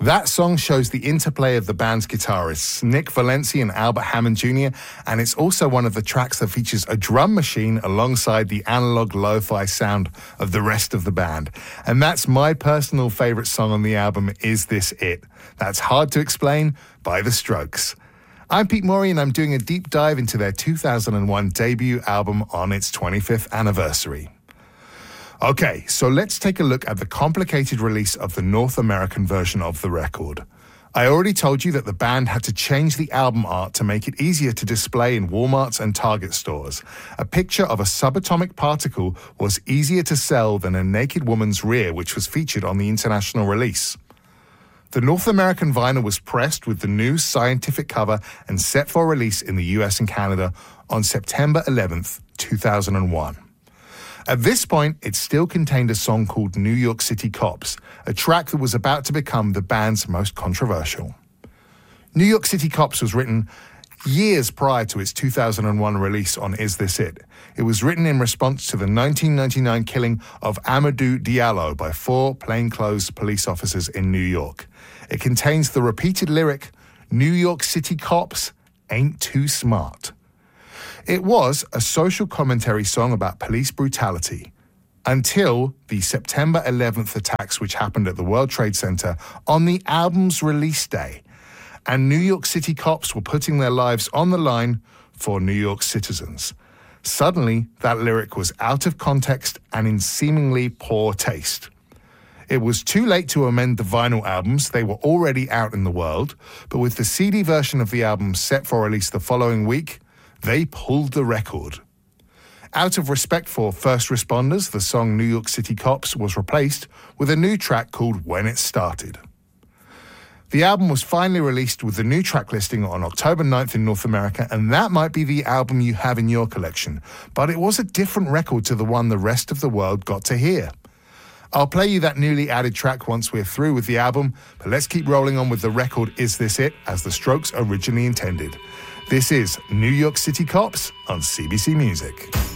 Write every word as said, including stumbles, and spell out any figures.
That song shows the interplay of the band's guitarists, Nick Valenci and Albert Hammond Junior, and it's also one of the tracks that features a drum machine alongside the analog lo-fi sound of the rest of the band. And that's my personal favourite song on the album, Is This It? That's Hard to Explain by The Strokes. I'm Pete Morey, and I'm doing a deep dive into their two thousand one debut album on its twenty-fifth anniversary. Okay, so let's take a look at the complicated release of the North American version of the record. I already told you that the band had to change the album art to make it easier to display in Walmarts and Target stores. A picture of a subatomic particle was easier to sell than a naked woman's rear, which was featured on the international release. The North American vinyl was pressed with the new scientific cover and set for release in the U S and Canada on September eleventh, two thousand one. At this point, it still contained a song called New York City Cops, a track that was about to become the band's most controversial. New York City Cops was written years prior to its two thousand one release on Is This It? It was written in response to the nineteen ninety-nine killing of Amadou Diallo by four plainclothes police officers in New York. It contains the repeated lyric, New York City Cops ain't too smart. It was a social commentary song about police brutality until the September eleventh attacks, which happened at the World Trade Center on the album's release day. And New York City cops were putting their lives on the line for New York citizens. Suddenly, that lyric was out of context and in seemingly poor taste. It was too late to amend the vinyl albums. They were already out in the world. But with the C D version of the album set for release the following week, they pulled the record. Out of respect for first responders, the song New York City Cops was replaced with a new track called When It Started. The album was finally released with the new track listing on October ninth in North America, and that might be the album you have in your collection, but it was a different record to the one the rest of the world got to hear. I'll play you that newly added track once we're through with the album, but let's keep rolling on with the record Is This It? As the Strokes originally intended. This is New York City Cops on C B C Music.